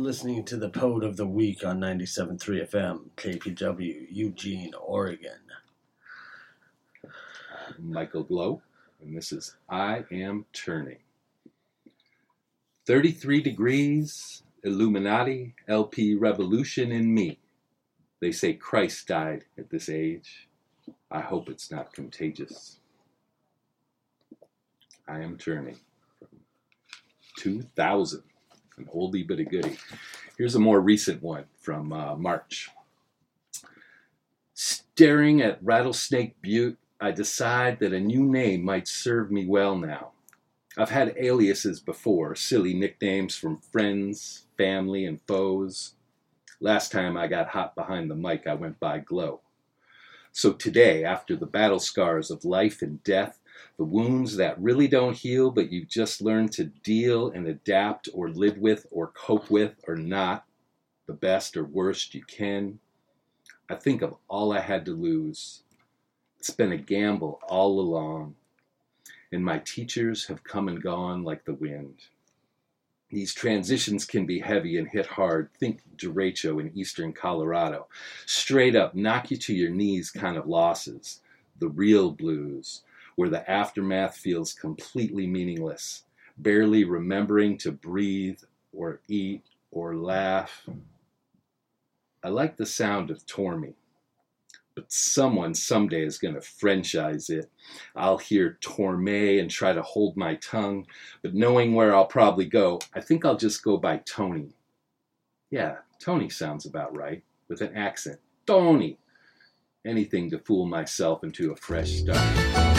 listening to the Poet of the Week on 97.3 FM, KPW, Eugene, Oregon. I'm Michael Glow, and this is I Am Turning. 33 degrees, Illuminati, LP revolution in me. They say Christ died at this age. I hope it's not contagious. I Am Turning from 2000. An oldie but a goodie. Here's a more recent one from March. Staring at Rattlesnake Butte, I decide that a new name might serve me well now. I've had aliases before, silly nicknames from friends, family, and foes. Last time I got hot behind the mic, I went by Glow. So today, after the battle scars of life and death, the wounds that really don't heal, but you just learn to deal and adapt or live with or cope with or not, the best or worst you can. I think of all I had to lose. It's been a gamble all along, and my teachers have come and gone like the wind. These transitions can be heavy and hit hard. Think derecho in eastern Colorado. Straight up, knock you to your knees kind of losses. The real blues, where the aftermath feels completely meaningless, barely remembering to breathe or eat or laugh. I like the sound of Tormy, but someone someday is going to franchise it. I'll hear Torme and try to hold my tongue, but knowing where I'll probably go, I think I'll just go by Tony. Yeah, Tony sounds about right, with an accent. Tony! Anything to fool myself into a fresh start.